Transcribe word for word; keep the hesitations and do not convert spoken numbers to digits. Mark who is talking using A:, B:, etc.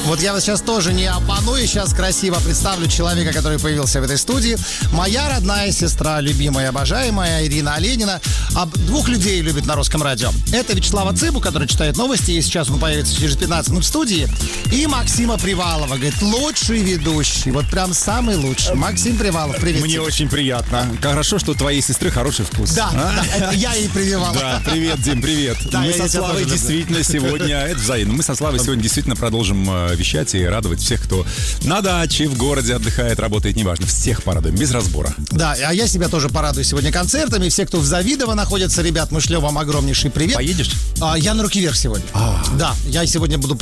A: Вот я вас сейчас тоже не обману, и сейчас красиво представлю человека, который появился в этой студии. Моя родная сестра, любимая, обожаемая Ирина Оленина. Об двух людей любит на Русском радио. Это Вячеслава Цыбу, который читает новости, и сейчас он появится через пятнадцать минут в студии. И Максима Привалова, говорит, лучший ведущий, вот прям самый лучший. Максим Привалов, привет.
B: Мне
A: тебе.
B: очень приятно. Хорошо, что у твоей сестры хороший вкус.
A: Да,
B: а?
A: да, это я ей прививал.
B: Да, привет, Дим, привет.
A: Да,
B: мы
A: я
B: со
A: тебя
B: Славой
A: тоже
B: действительно сегодня, это взаимно, мы со Славой сегодня действительно продолжим э, вещать и радовать всех, кто на даче, в городе отдыхает, работает, неважно, всех порадуем, без разбора.
A: Да, а я себя тоже порадую сегодня концертами. Все, кто в Завидово находится, ребят, мы шлем вам огромнейший привет.
B: Поедешь?
A: А, я на Руки Вверх сегодня.
B: А.
A: Да, я сегодня буду